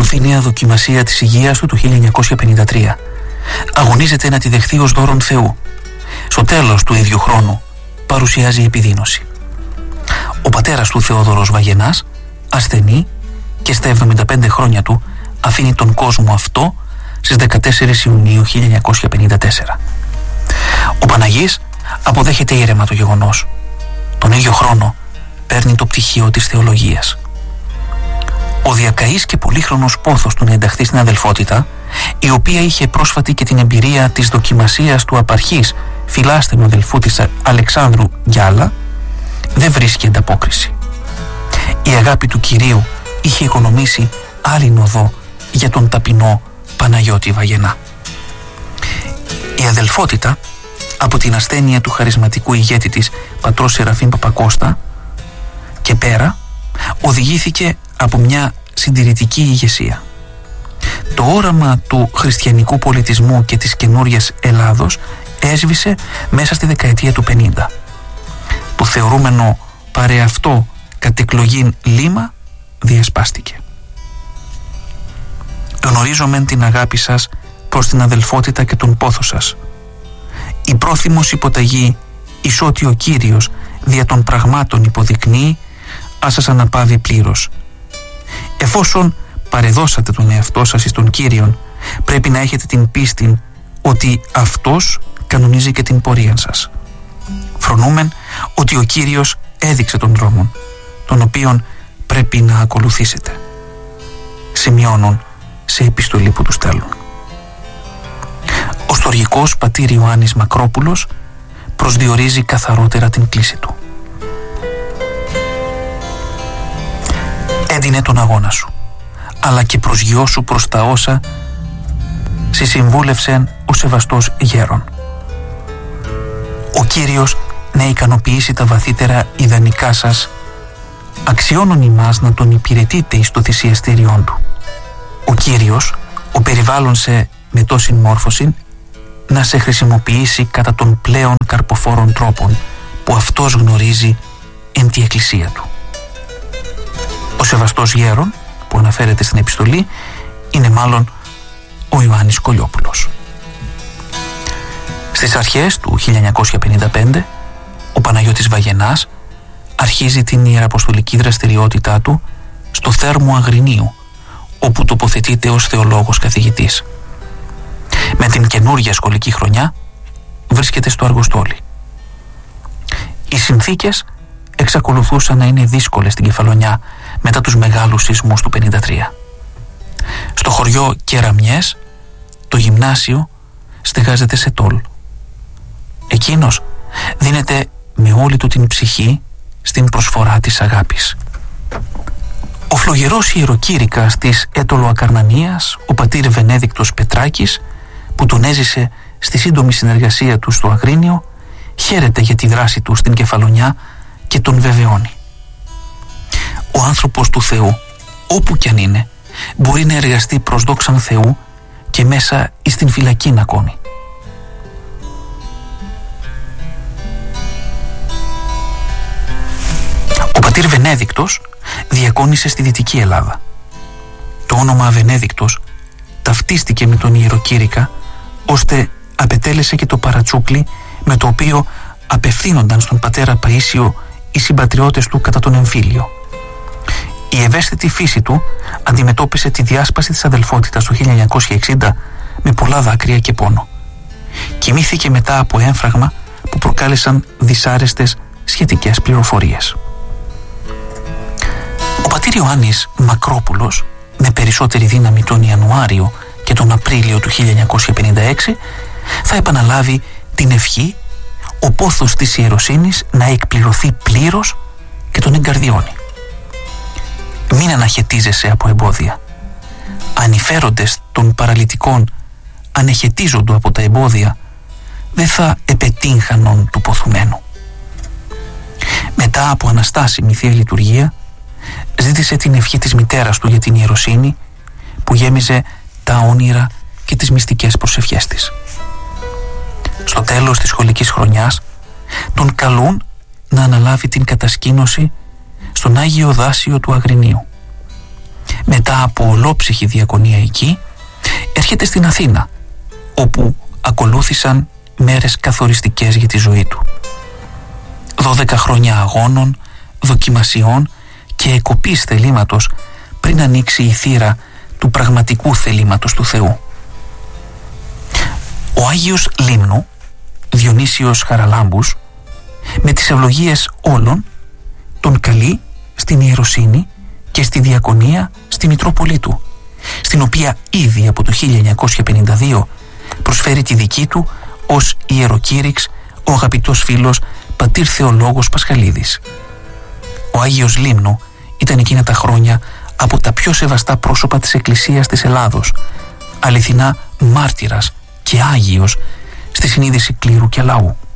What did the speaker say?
νιώθει η νέα δοκιμασία της υγείας του το 1953. Αγωνίζεται να τη δεχθεί ως δώρον Θεού. Στο τέλος του ίδιου χρόνου παρουσιάζει επιδείνωση. Ο πατέρας του, Θεόδωρος Βαγενάς, ασθενεί και στα 75 χρόνια του αφήνει τον κόσμο αυτό στις 14 Ιουνίου 1954. Ο Παναγής αποδέχεται ήρεμα το γεγονός. Τον ίδιο χρόνο παίρνει το πτυχίο της θεολογίας. Ο διακαής και πολύχρονος πόθος του να ενταχθεί στην αδελφότητα, η οποία είχε πρόσφατη και την εμπειρία της δοκιμασίας του απαρχής φιλάστενου αδελφού της Αλεξάνδρου Γιάλα, δεν βρίσκει ανταπόκριση. Η αγάπη του Κυρίου είχε οικονομήσει άλλη οδό για τον ταπεινό Παναγιώτη Βαγενά. Η αδελφότητα, από την ασθένεια του χαρισματικού ηγέτη της πατρός Σεραφείμ Παπακώστα και πέρα, οδηγήθηκε από μια συντηρητική ηγεσία. Το όραμα του χριστιανικού πολιτισμού και της καινούριας Ελλάδος έσβησε μέσα στη δεκαετία του 50. Το θεωρούμενο παρεαυτό κατ' εκλογήν λίμα διασπάστηκε. Γνωρίζομεν την αγάπη σας προς την αδελφότητα και τον πόθο σας. Η πρόθυμος υποταγή εις ότι ο Κύριος δια των πραγμάτων υποδεικνύει, ας σας αναπαύει πλήρως. Εφόσον παρεδώσατε τον εαυτό σας εις τον Κύριον, πρέπει να έχετε την πίστη ότι Αυτός κανονίζει και την πορεία σας. Φρονούμεν ότι ο Κύριος έδειξε τον δρόμο, τον οποίον πρέπει να ακολουθήσετε. Σημειώνουν σε επιστολή που του στέλνουν. Ο στοργικός πατήρ Ιωάννης Μακρόπουλος προσδιορίζει καθαρότερα την κλίση του. Έδινε τον αγώνα σου, αλλά και προσγειώσου προς τα όσα συσυμβούλευσεν ο σεβαστός γέρον. Ο Κύριος να ικανοποιήσει τα βαθύτερα ιδανικά σας, αξιώνουν ημάς να τον υπηρετείτε εις το θυσιαστήριόν του. Ο Κύριος, ο περιβάλλον σε με τόσην μόρφωσιν, να σε χρησιμοποιήσει κατά των πλέον καρποφόρων τρόπων που Αυτός γνωρίζει εν τη εκκλησία του. Ο σεβαστός γέρον που αναφέρεται στην επιστολή είναι μάλλον ο Ιωάννης Κολιόπουλος. Στις αρχές του 1955 ο Παναγιώτης Βαγενάς αρχίζει την ιεραποστολική δραστηριότητά του στο Θέρμο Αγρινίου, όπου τοποθετείται ως θεολόγος καθηγητής. Με την καινούργια σχολική χρονιά βρίσκεται στο Αργοστόλι. Οι συνθήκες εξακολουθούσαν να είναι δύσκολες στην Κεφαλονιά μετά τους μεγάλους σεισμούς του 1953. Στο χωριό Κεραμιές το γυμνάσιο στεγάζεται σε τόλ. Εκείνος δίνεται με όλη του την ψυχή στην προσφορά της αγάπης. Ο φλογερός ιεροκήρυκας της Έτωλο-Ακαρνανίας, ο πατήρ Βενέδικτος Πετράκης, που τον έζησε στη σύντομη συνεργασία του στο Αγρίνιο, χαίρεται για τη δράση του στην Κεφαλονιά και τον βεβαιώνει. Ο άνθρωπος του Θεού, όπου κι αν είναι, μπορεί να εργαστεί προς δόξαν Θεού και μέσα εις την φυλακή να κόνει. Ο πατήρ Βενέδικτος διακόνησε στη Δυτική Ελλάδα. Το όνομα Βενέδικτος ταυτίστηκε με τον ιεροκήρυκα, ώστε απετέλεσε και το παρατσούκλι με το οποίο απευθύνονταν στον πατέρα Παΐσιο οι συμπατριώτες του κατά τον εμφύλιο. Η ευαίσθητη φύση του αντιμετώπισε τη διάσπαση της αδελφότητας το 1960 με πολλά δάκρυα και πόνο. Κοιμήθηκε μετά από έμφραγμα που προκάλεσαν δυσάρεστες σχετικές πληροφορίες. Ο πατήρ Ιωάννης Μακρόπουλος, με περισσότερη δύναμη τον Ιανουάριο και τον Απρίλιο του 1956, θα επαναλάβει την ευχή ο πόθος της ιεροσύνης να εκπληρωθεί πλήρως και τον εγκαρδιώνει. Μην αναχαιτίζεσαι από εμπόδια. Αν οι φέροντες των παραλυτικών ανεχαιτίζονται από τα εμπόδια, δεν θα επετύχανον του ποθουμένου. Μετά από αναστάσιμη Θεία Λειτουργία, ζήτησε την ευχή της μητέρας του για την ιεροσύνη, που γέμιζε τα όνειρα και τις μυστικές προσευχές της. Στο τέλος της σχολικής χρονιάς τον καλούν να αναλάβει την κατασκήνωση στον Άγιο Δάσιο του Αγρινίου. Μετά μετά από ολόψυχη διακονία εκεί, έρχεται στην Αθήνα, όπου ακολούθησαν μέρες καθοριστικές για τη ζωή του. 12 χρόνια αγώνων, δοκιμασιών και εκοπής θελήματος πριν ανοίξει η θύρα του πραγματικού θελήματος του Θεού. Ο Άγιος Λίμνου, Διονύσιος Χαραλάμπους, με τις ευλογίες όλων, τον καλεί στην ιεροσύνη και στη διακονία στη Μητρόπολη του, στην οποία ήδη από το 1952 προσφέρει τη δική του ως ιεροκήρυξ ο αγαπητός φίλος πατήρ Θεολόγος Πασχαλίδης. Ο Άγιος Λίμνου ήταν εκείνα τα χρόνια από τα πιο σεβαστά πρόσωπα της Εκκλησίας της Ελλάδος, αληθινά μάρτυρας και Άγιος στη συνείδηση κλήρου και λαού.